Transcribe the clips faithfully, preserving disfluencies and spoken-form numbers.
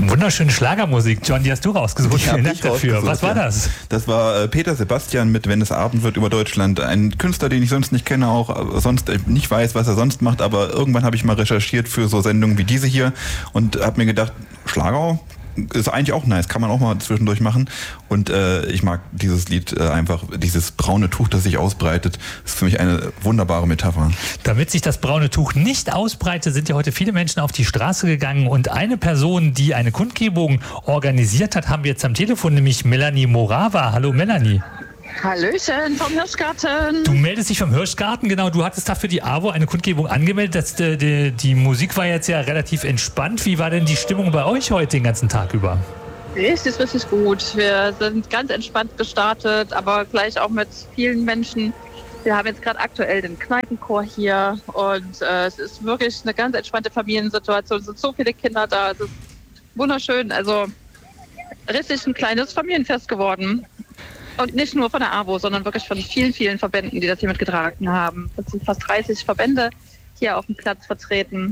Wunderschöne Schlagermusik. John, die hast du rausgesucht. Vielen Dank dafür. Was war das? Das war äh, Peter Sebastian mit Wenn es Abend wird über Deutschland. Ein Künstler, den ich sonst nicht kenne, auch sonst äh, nicht weiß, was er sonst macht, aber irgendwann habe ich mal recherchiert für so Sendungen wie diese hier und habe mir gedacht, Schlager ist eigentlich auch nice, kann man auch mal zwischendurch machen. Und äh, ich mag dieses Lied äh, einfach, dieses braune Tuch, das sich ausbreitet, ist für mich eine wunderbare Metapher. Damit sich das braune Tuch nicht ausbreitet, sind ja heute viele Menschen auf die Straße gegangen und eine Person, die eine Kundgebung organisiert hat, haben wir jetzt am Telefon, nämlich Melanie Morava. Hallo Melanie. Hallöchen vom Hirschgarten. Du meldest dich vom Hirschgarten, genau. Du hattest da für die A W O eine Kundgebung angemeldet. Das, die, die, die Musik war jetzt ja relativ entspannt. Wie war denn die Stimmung bei euch heute den ganzen Tag über? Richtig, richtig gut. Wir sind ganz entspannt gestartet, aber gleich auch mit vielen Menschen. Wir haben jetzt gerade aktuell den Kneipenchor hier und äh, es ist wirklich eine ganz entspannte Familiensituation. Es sind so viele Kinder da. Es ist wunderschön. Also richtig ein kleines Familienfest geworden. Und nicht nur von der A W O, sondern wirklich von vielen, vielen Verbänden, die das hier mitgetragen haben. Es sind fast dreißig Verbände hier auf dem Platz vertreten.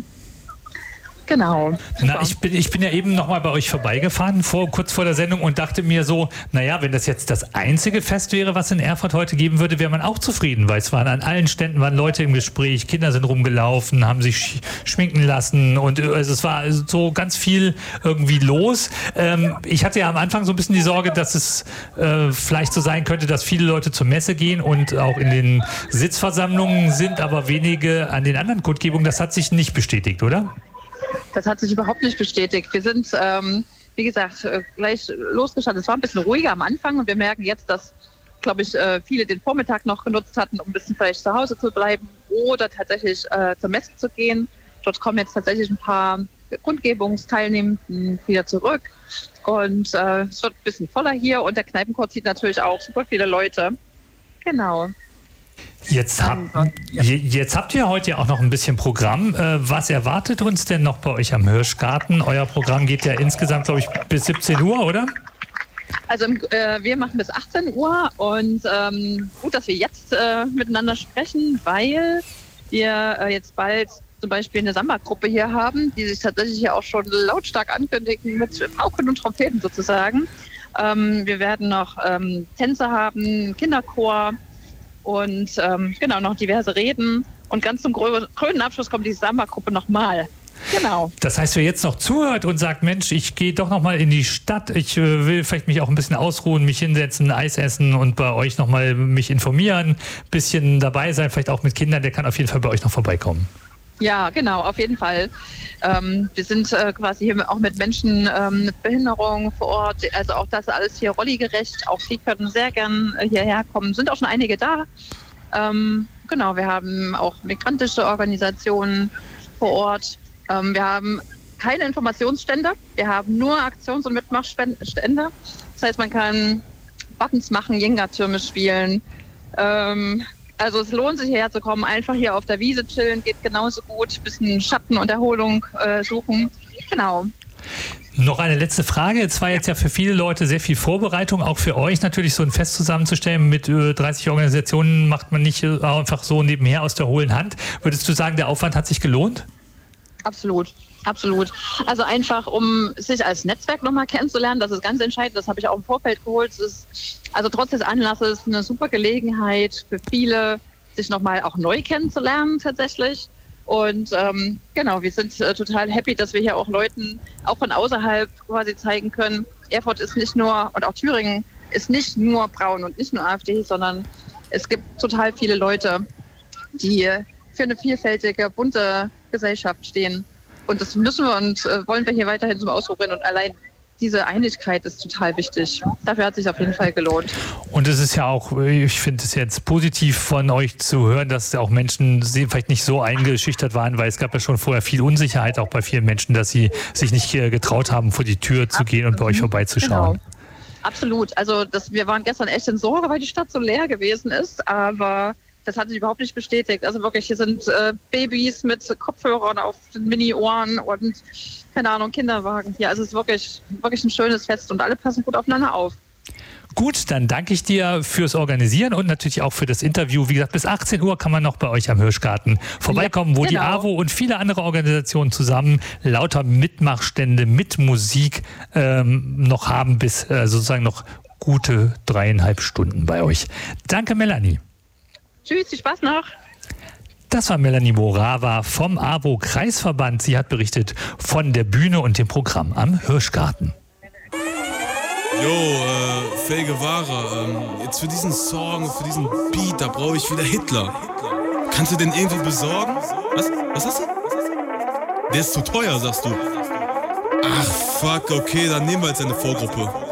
Genau. Na, ich bin, ich bin ja eben noch mal bei euch vorbeigefahren, vor, kurz vor der Sendung und dachte mir so, naja, wenn das jetzt das einzige Fest wäre, was in Erfurt heute geben würde, wäre man auch zufrieden, weil es waren an allen Ständen waren Leute im Gespräch, Kinder sind rumgelaufen, haben sich sch- schminken lassen und also es war so ganz viel irgendwie los. Ähm, ich hatte ja am Anfang so ein bisschen die Sorge, dass es äh, vielleicht so sein könnte, dass viele Leute zur Messe gehen und auch in den Sitzversammlungen sind, aber wenige an den anderen Kundgebungen. Das hat sich nicht bestätigt, oder? Das hat sich überhaupt nicht bestätigt. Wir sind, ähm, wie gesagt, gleich losgestartet. Es war ein bisschen ruhiger am Anfang und wir merken jetzt, dass, glaube ich, viele den Vormittag noch genutzt hatten, um ein bisschen vielleicht zu Hause zu bleiben oder tatsächlich äh, zur Messe zu gehen. Dort kommen jetzt tatsächlich ein paar Kundgebungsteilnehmenden wieder zurück und äh, es wird ein bisschen voller hier und der Kneipenchor zieht natürlich auch super viele Leute. Genau. Jetzt, hab, jetzt habt ihr heute ja auch noch ein bisschen Programm. Was erwartet uns denn noch bei euch am Hirschgarten? Euer Programm geht ja insgesamt, glaube ich, bis siebzehn Uhr, oder? Also äh, wir machen bis achtzehn Uhr und ähm, gut, dass wir jetzt äh, miteinander sprechen, weil wir äh, jetzt bald zum Beispiel eine Samba-Gruppe hier haben, die sich tatsächlich hier auch schon lautstark ankündigen mit Pauken und Trompeten sozusagen. Ähm, wir werden noch ähm, Tänze haben, Kinderchor, und ähm, genau, noch diverse Reden. Und ganz zum grünen Abschluss kommt die Samba-Gruppe nochmal. Genau. Das heißt, wer jetzt noch zuhört und sagt, Mensch, ich gehe doch nochmal in die Stadt, ich äh, will vielleicht mich auch ein bisschen ausruhen, mich hinsetzen, Eis essen und bei euch nochmal mich informieren, bisschen dabei sein, vielleicht auch mit Kindern, der kann auf jeden Fall bei euch noch vorbeikommen. Ja, genau, auf jeden Fall. Ähm, wir sind äh, quasi hier auch mit Menschen ähm, mit Behinderung vor Ort, also auch das alles hier rolligerecht, auch die können sehr gern äh, hierher kommen, sind auch schon einige da. Ähm, genau, wir haben auch migrantische Organisationen vor Ort. Ähm, wir haben keine Informationsstände, wir haben nur Aktions- und Mitmachstände. Das heißt, man kann Buttons machen, Jenga-Türme spielen. Ähm, Also es lohnt sich hierher zu kommen, einfach hier auf der Wiese chillen, geht genauso gut, ein bisschen Schatten und Erholung äh, suchen. Genau. Noch eine letzte Frage. Es war jetzt ja für viele Leute sehr viel Vorbereitung, auch für euch natürlich so ein Fest zusammenzustellen. Mit äh, dreißig Organisationen macht man nicht äh, einfach so nebenher aus der hohlen Hand. Würdest du sagen, der Aufwand hat sich gelohnt? Absolut, absolut. Also einfach, um sich als Netzwerk nochmal kennenzulernen, das ist ganz entscheidend, das habe ich auch im Vorfeld geholt. Es ist also trotz des Anlasses eine super Gelegenheit für viele, sich nochmal auch neu kennenzulernen tatsächlich. Und ähm, genau, wir sind äh, total happy, dass wir hier auch Leuten auch von außerhalb quasi zeigen können, Erfurt ist nicht nur, und auch Thüringen ist nicht nur braun und nicht nur AfD, sondern es gibt total viele Leute, die für eine vielfältige, bunte Gesellschaft stehen. Und das müssen wir und äh, wollen wir hier weiterhin zum Ausdruck bringen. Und allein diese Einigkeit ist total wichtig. Dafür hat es sich auf jeden Fall gelohnt. Und es ist ja auch, ich finde es jetzt positiv von euch zu hören, dass auch Menschen vielleicht nicht so eingeschüchtert waren, weil es gab ja schon vorher viel Unsicherheit auch bei vielen Menschen, dass sie sich nicht getraut haben, vor die Tür zu gehen und bei euch vorbeizuschauen. Genau. Absolut. Also das, wir waren gestern echt in Sorge, weil die Stadt so leer gewesen ist, aber das hat sich überhaupt nicht bestätigt. Also wirklich, hier sind äh, Babys mit Kopfhörern auf den Mini-Ohren und, keine Ahnung, Kinderwagen hier. Also es ist wirklich, wirklich ein schönes Fest und alle passen gut aufeinander auf. Gut, dann danke ich dir fürs Organisieren und natürlich auch für das Interview. Wie gesagt, bis achtzehn Uhr kann man noch bei euch am Hirschgarten vorbeikommen, ja, wo genau. die A W O und viele andere Organisationen zusammen lauter Mitmachstände mit Musik ähm, noch haben, bis äh, sozusagen noch gute dreieinhalb Stunden bei euch. Danke, Melanie. Tschüss, viel Spaß noch. Das war Melanie Morawa vom A W O-Kreisverband. Sie hat berichtet von der Bühne und dem Programm am Hirschgarten. Jo, äh, Faye Guevara, ähm, jetzt für diesen Song, für diesen Beat, da brauche ich wieder Hitler. Kannst du den irgendwie besorgen? Was? Was hast du? Der ist zu teuer, sagst du. Ach, fuck, okay, dann nehmen wir jetzt eine Vorgruppe.